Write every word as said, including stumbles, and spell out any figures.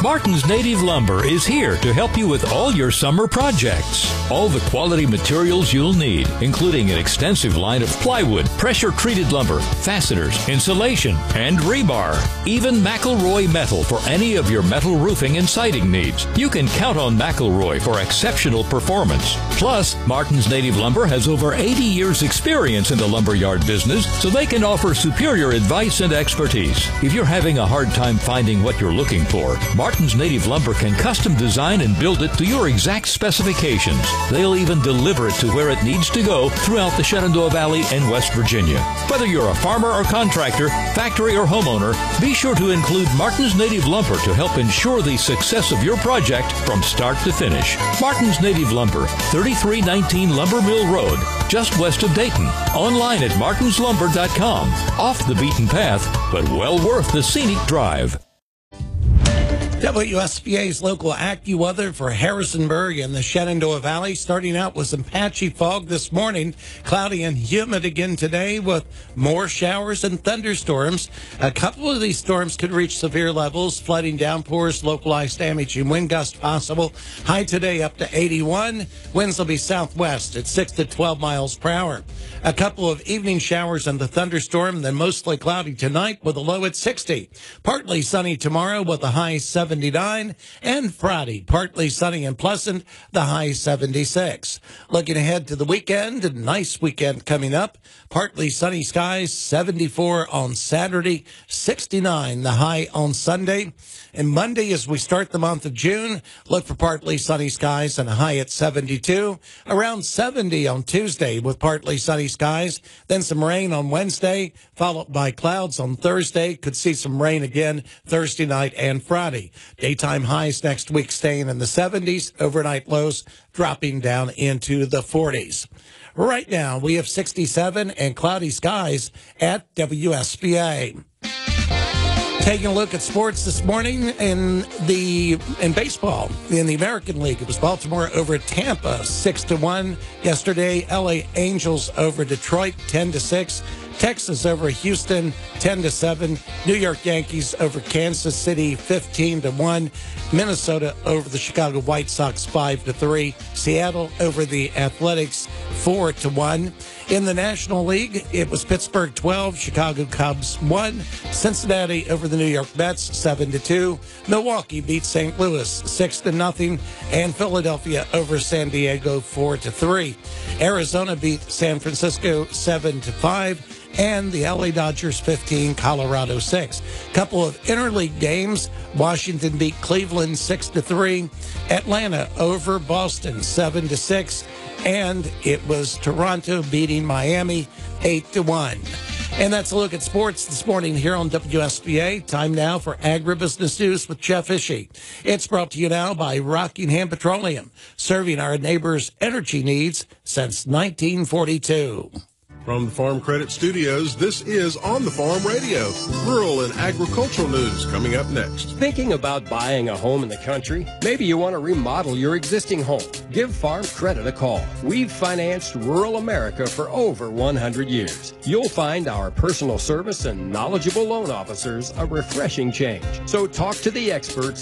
Martin's Native Lumber is here to help you with all your summer projects. All the quality materials you'll need, including an extensive line of plywood, pressure-treated lumber, fasteners, insulation, and rebar. Even McElroy Metal for any of your metal roofing and siding needs. You can count on McElroy for exceptional performance. Plus, Martin's Native Lumber has over eighty years experience in the lumberyard business, so they can offer superior advice and expertise. If you're having a hard time finding what you're looking for, Martin's Native Lumber can custom design and build it to your exact specifications. They'll even deliver it to where it needs to go throughout the Shenandoah Valley and West Virginia. Whether you're a farmer or contractor, factory or homeowner, be sure to include Martin's Native Lumber to help ensure the success of your project from start to finish. Martin's Native Lumber, thirty-three nineteen Lumber Mill Road, just west of Dayton. Online at martins lumber dot com. Off the beaten path, but well worth the scenic drive. W S B A's local AccuWeather for Harrisonburg and the Shenandoah Valley. Starting out with some patchy fog this morning. Cloudy and humid again today with more showers and thunderstorms. A couple of these storms could reach severe levels. Flooding, downpours, localized damage, and wind gusts possible. High today up to eighty-one. Winds will be southwest at six to twelve miles per hour. A couple of evening showers and the thunderstorm, then mostly cloudy tonight with a low at sixty. Partly sunny tomorrow with a high seventy-nine, and Friday, partly sunny and pleasant, the high seventy-six. Looking ahead to the weekend, a nice weekend coming up. Partly sunny skies, seventy-four on Saturday, sixty-nine the high on Sunday. And Monday, as we start the month of June, look for partly sunny skies and a high at seventy-two. Around seventy on Tuesday with partly sunny skies. Then some rain on Wednesday, followed by clouds on Thursday. Could see some rain again Thursday night and Friday. Daytime highs next week staying in the seventies. Overnight lows dropping down into the forties. Right now, we have sixty-seven and cloudy skies at W S B A. Taking a look at sports this morning in the in baseball in the American League. It was Baltimore over Tampa six to one yesterday. L A Angels over Detroit ten to six. Texas over Houston ten to seven. New York Yankees over Kansas City fifteen to one. Minnesota over the Chicago White Sox five to three. Seattle over the Athletics four to one. In the National League, it was Pittsburgh twelve, Chicago Cubs one. Cincinnati over the New York Mets seven to two. Milwaukee beat Saint Louis six to nothing, and Philadelphia over San Diego four to three. Arizona beat San Francisco seven to five. And the L A Dodgers fifteen, Colorado six. Couple of interleague games. Washington beat Cleveland six to three. Atlanta over Boston seven to six. And it was Toronto beating Miami eight to one. And that's a look at sports this morning here on W S B A. Time now for Agribusiness News with Jeff Ishii. It's brought to you now by Rockingham Petroleum, serving our neighbors' energy needs since nineteen forty-two. From the Farm Credit Studios, this is On the Farm Radio. Rural and agricultural news coming up next. Thinking about buying a home in the country? Maybe you want to remodel your existing home. Give Farm Credit a call. We've financed rural America for over one hundred years. You'll find our personal service and knowledgeable loan officers a refreshing change. So talk to the experts